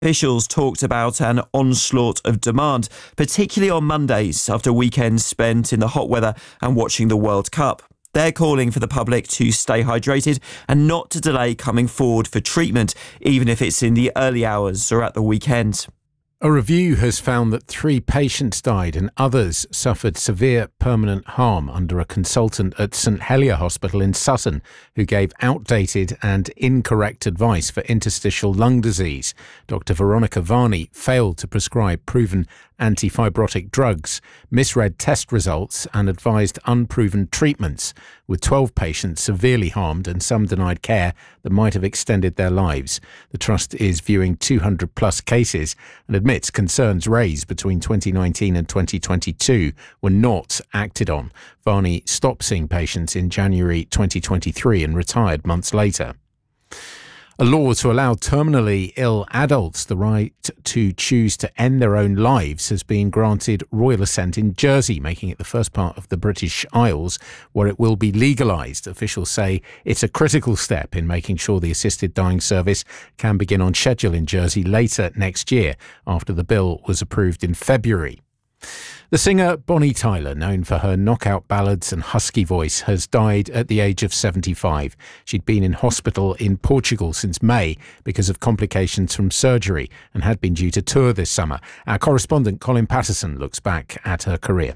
Officials talked about an onslaught of demand, particularly on Mondays after weekends spent in the hot weather and watching the World Cup. They're calling for the public to stay hydrated and not to delay coming forward for treatment, even if it's in the early hours or at the weekend. A review has found that 3 patients died and others suffered severe permanent harm under a consultant at St Helier Hospital in Sutton who gave outdated and incorrect advice for interstitial lung disease. Dr Veronica Varney failed to prescribe proven antifibrotic drugs, misread test results and advised unproven treatments, with 12 patients severely harmed and some denied care that might have extended their lives. The Trust is viewing 200 plus cases and admits concerns raised between 2019 and 2022 were not acted on. Varney stopped seeing patients in January 2023 and retired months later. A law to allow terminally ill adults the right to choose to end their own lives has been granted royal assent in Jersey, making it the first part of the British Isles where it will be legalised. Officials say it's a critical step in making sure the assisted dying service can begin on schedule in Jersey later next year, after the bill was approved in February. The singer Bonnie Tyler, known for her knockout ballads and husky voice, has died at the age of 75. She'd been in hospital in Portugal since May because of complications from surgery and had been due to tour this summer. Our correspondent Colin Patterson looks back at her career.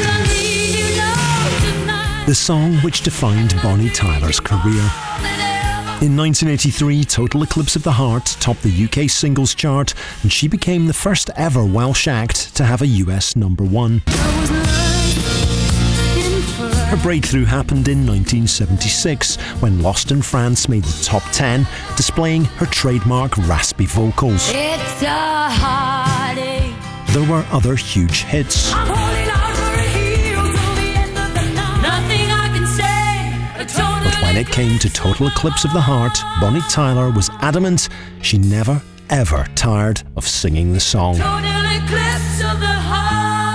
The song which defined Bonnie Tyler's career. In 1983, Total Eclipse of the Heart topped the UK singles chart, and she became the first ever Welsh act to have a US number 1. Her breakthrough happened in 1976 when Lost in France made the top 10, displaying her trademark raspy vocals. It's a heartache. There were other huge hits. I'm holding out for a hero till the end of the night. Nothing I can say. But when it came to Total Eclipse of the Heart, Bonnie Tyler was adamant she never, ever tired of singing the song. Total eclipse of the heart.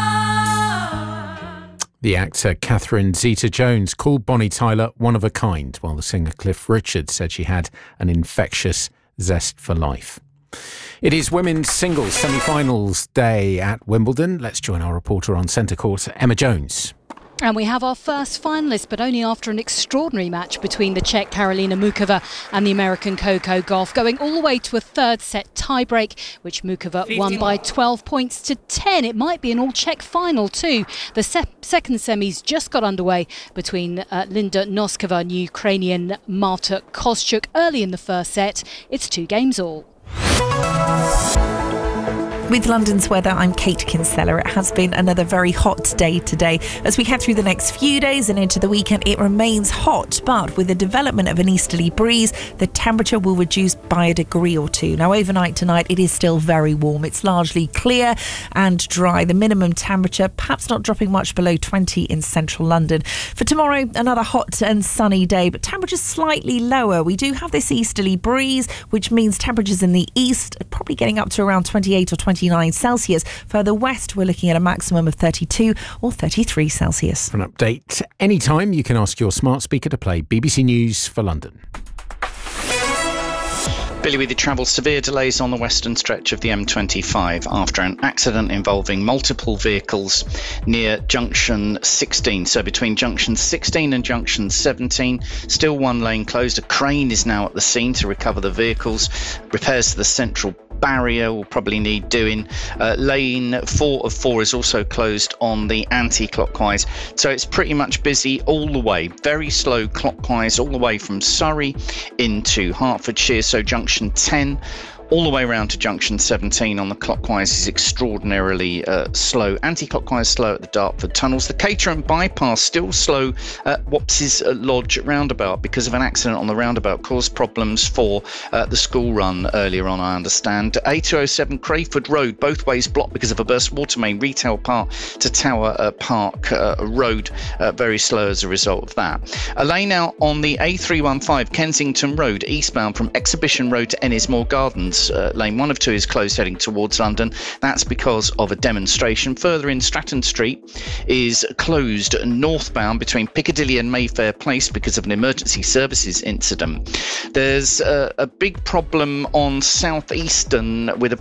The actor Catherine Zeta-Jones called Bonnie Tyler one of a kind, while the singer Cliff Richard said she had an infectious zest for life. It is women's singles semi-finals day at Wimbledon. Let's join our reporter on centre court, Emma Jones. And we have our first finalist, but only after an extraordinary match between the Czech Karolina Muchova and the American Coco Gauff, going all the way to a third set tiebreak, which Muchova won by 12 points to 10. It might be an all-Czech final too. The second semis just got underway between Linda Noskova and Ukrainian Marta Kostyuk early in the first set. It's 2 games all. With London's weather, I'm Kate Kinsella. It has been another very hot day today. As we head through the next few days and into the weekend, it remains hot, but with the development of an easterly breeze, the temperature will reduce by a degree or 2. Now, overnight tonight, it is still very warm. It's largely clear and dry. The minimum temperature perhaps not dropping much below 20 in central London. For tomorrow, another hot and sunny day, but temperatures slightly lower. We do have this easterly breeze, which means temperatures in the east are probably getting up to around 28 or 29 Celsius. Further west, we're looking at a maximum of 32 or 33 Celsius. For an update anytime, you can ask your smart speaker to play BBC News for London. Billy with the travel, severe delays on the western stretch of the M25 after an accident involving multiple vehicles near junction 16. So between junction 16 and junction 17, still one lane closed. A crane is now at the scene to recover the vehicles. Repairs to the central barrier will probably need doing. Lane 4 of 4 is also closed on the anti-clockwise, so it's pretty much busy all the way, very slow clockwise all the way from Surrey into Hertfordshire. So junction 10 all the way around to junction 17 on the clockwise is extraordinarily slow. Anti-clockwise slow at the Dartford tunnels. The Caterham bypass still slow at Wopses Lodge roundabout because of an accident on the roundabout caused problems for the school run earlier on, I understand. A207 Crayford Road, both ways blocked because of a burst water main. Retail Park to Tower Park Road, very slow as a result of that. A lane out on the A315 Kensington Road eastbound from Exhibition Road to Ennismore Gardens. Lane 1 of 2 is closed heading towards London. That's because of a demonstration. Further in, Stratton Street is closed northbound between Piccadilly and Mayfair Place because of an emergency services incident. There's a big problem on Southeastern with a